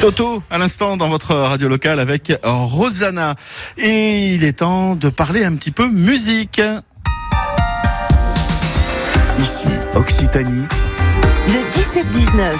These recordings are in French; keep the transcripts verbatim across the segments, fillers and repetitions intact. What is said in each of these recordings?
Toto, à l'instant, dans votre radio locale avec Rosanna. Et il est temps de parler un petit peu musique. Ici, Occitanie. Le dix-sept dix-neuf.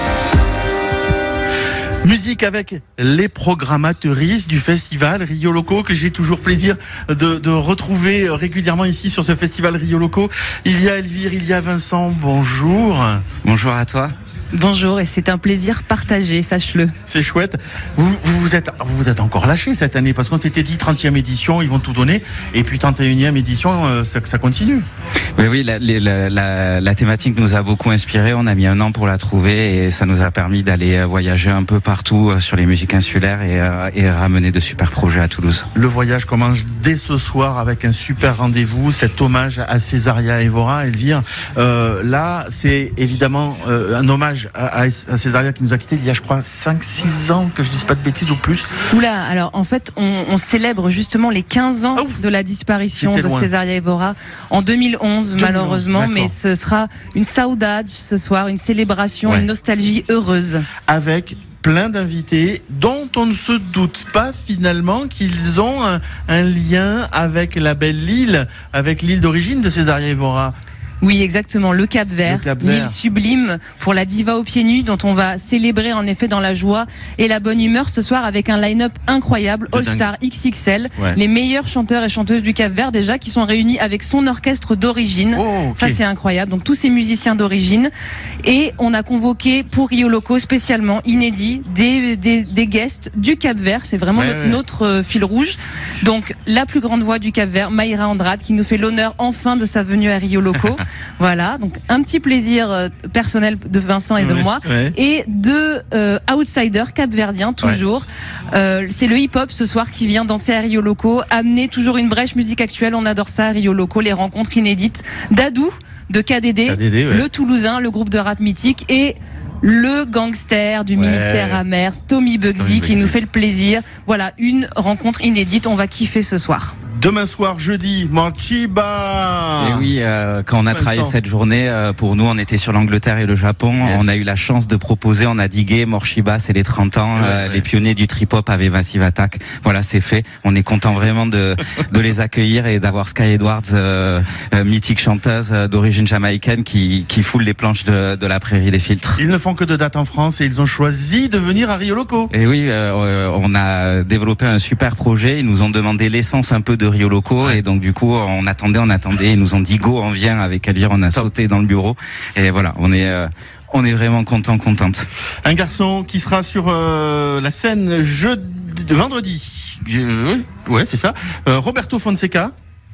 Musique avec les programmateuristes du festival Rio Loco, que j'ai toujours plaisir de, de retrouver régulièrement ici sur ce festival Rio Loco. Il y a Elvire, il y a Vincent, bonjour. Bonjour à toi. Bonjour, et c'est un plaisir partagé, sache-le. C'est chouette. Vous vous, vous êtes vous vous êtes encore lâché cette année, parce qu'on s'était dit trentième édition, ils vont tout donner, et puis trente et unième édition, euh, ça, ça continue. Mais oui, la, la, la, la thématique nous a beaucoup inspiré. On a mis un an pour la trouver, et ça nous a permis d'aller voyager un peu partout sur les musiques insulaires et, euh, et ramener de super projets à Toulouse. Le voyage commence dès ce soir avec un super rendez-vous, cet hommage à Césaria Évora. Elvire, euh, là, c'est évidemment euh, un hommage à, à Césaria qui nous a quittés il y a, je crois, cinq six ans, que je dise pas de bêtises, ou plus. Oula, alors en fait, on, on célèbre justement les quinze ans ah de la disparition de loin. Césaria Évora en deux mille onze, deux mille onze malheureusement, d'accord. Mais ce sera une saudade ce soir, une célébration, ouais. Une nostalgie heureuse. Avec plein d'invités dont on ne se doute pas finalement qu'ils ont un, un lien avec la belle île, avec l'île d'origine de Césaria Évora. Oui, exactement, le Cap-Vert, l'île sublime pour la diva aux pieds nus, dont on va célébrer en effet dans la joie et la bonne humeur ce soir avec un line-up incroyable, All-Star X X L, ouais. Les meilleurs chanteurs et chanteuses du Cap-Vert déjà, qui sont réunis avec son orchestre d'origine. Oh, okay. Ça c'est incroyable, donc tous ces musiciens d'origine. Et on a convoqué pour Rio Loco spécialement, inédit, des, des, des guests du Cap-Vert, c'est vraiment ouais, notre, ouais. notre euh, fil rouge. Donc la plus grande voix du Cap-Vert, Mayra Andrade, qui nous fait l'honneur enfin de sa venue à Rio Loco. Voilà, donc un petit plaisir euh, personnel de Vincent et de ouais, moi, ouais. Et de euh, outsiders capverdiens toujours. Ouais. Euh, c'est le hip-hop ce soir qui vient danser à Rio Loco, amener toujours une brèche musique actuelle. On adore ça à Rio Loco, les rencontres inédites d'Adou, de K D D, K D D ouais. Le Toulousain, le groupe de rap mythique, et le gangster du ouais. ministère Amers, Tommy Bugsy, qui nous fait le plaisir. Voilà, une rencontre inédite. On va kiffer ce soir. Demain soir, jeudi, Morchiba. Et oui, euh, quand on a travaillé cette journée, euh, pour nous, on était sur l'Angleterre et le Japon. Yes. On a eu la chance de proposer, on a digué Morchiba, c'est les trente ans. Ouais, euh, ouais. Les pionniers du trip-hop avec Massive Attack. Voilà, c'est fait. On est content vraiment de, de les accueillir et d'avoir Sky Edwards, euh, euh, mythique chanteuse euh, d'origine jamaïcaine, qui, qui foule les planches de, de la prairie des filtres. Ils ne font que deux dates en France et ils ont choisi de venir à Rio Loco. Et oui, euh, on a développé un super projet. Ils nous ont demandé l'essence un peu de Rio Loco, ouais. Et donc du coup on attendait, on attendait, ils nous ont dit go, on vient. Avec Elvire, on a Top. sauté dans le bureau et voilà, on est euh, on est vraiment content, contente. Un garçon qui sera sur euh, la scène jeudi, vendredi. Euh, ouais, c'est ça. Euh, Roberto Fonseca.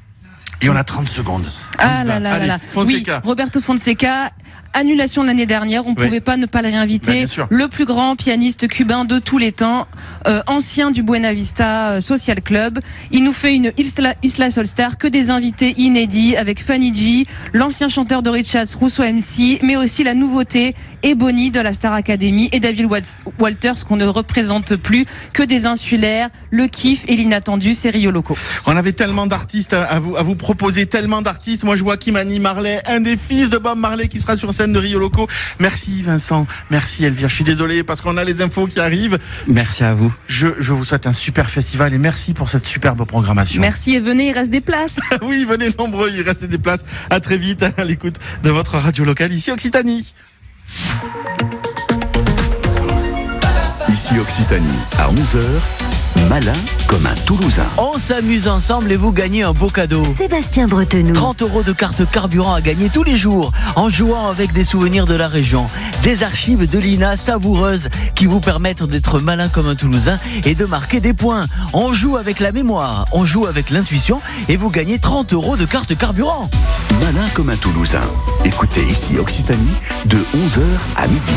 Et on a trente secondes. Ah là là là. Oui, Roberto Fonseca. Annulation de l'année dernière, on ne oui. pouvait pas ne pas le réinviter. Bah, le plus grand pianiste cubain de tous les temps, euh, ancien du Buena Vista Social Club. Il nous fait une Isla, Isla Soul Star, que des invités inédits avec Fanny G, l'ancien chanteur de Richas, Rousseau M C, mais aussi la nouveauté Ebony de la Star Academy et David Walters, qu'on ne représente plus, que des insulaires, le kiff et l'inattendu, c'est Rio Loco. On avait tellement d'artistes à vous, à vous proposer, tellement d'artistes. Moi je vois Kimani Marley, un des fils de Bob Marley qui sera sur scène de Rio Loco. Merci Vincent, merci Elvire. Je suis désolé parce qu'on a les infos qui arrivent. Merci à vous. Je, je vous souhaite un super festival et merci pour cette superbe programmation. Merci et venez, il reste des places. Oui, venez nombreux, il reste des places. À très vite à l'écoute de votre radio locale ici Occitanie. Ici Occitanie, à onze heures, malin comme un Toulousain. On s'amuse ensemble et vous gagnez un beau cadeau. Sébastien Bretenoux. trente euros de carte carburant à gagner tous les jours en jouant avec des souvenirs de la région. Des archives de l'I N A savoureuses qui vous permettent d'être malin comme un Toulousain et de marquer des points. On joue avec la mémoire, on joue avec l'intuition et vous gagnez trente euros de carte carburant. Malin comme un Toulousain. Écoutez ici Occitanie de onze heures à midi.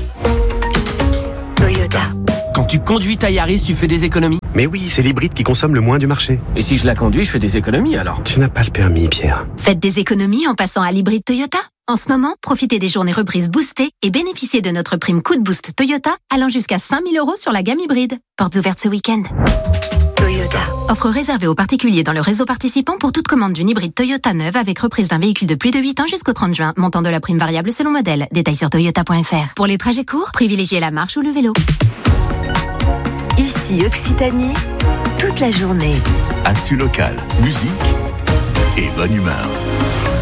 Toyota. Quand tu conduis ta Yaris, tu fais des économies. Mais oui, c'est l'hybride qui consomme le moins du marché. Et si je la conduis, je fais des économies alors? Tu n'as pas le permis, Pierre. Faites des économies en passant à l'hybride Toyota. En ce moment, profitez des journées reprises boostées et bénéficiez de notre prime coup de boost Toyota allant jusqu'à cinq mille euros sur la gamme hybride. Portes ouvertes ce week-end. Toyota. Offre réservée aux particuliers dans le réseau participant pour toute commande d'une hybride Toyota neuve avec reprise d'un véhicule de plus de huit ans jusqu'au trente juin. Montant de la prime variable selon modèle. Détails sur toyota point f r. Pour les trajets courts, privilégiez la marche ou le vélo. Ici Occitanie, toute la journée. Actu local, musique et bonne humeur.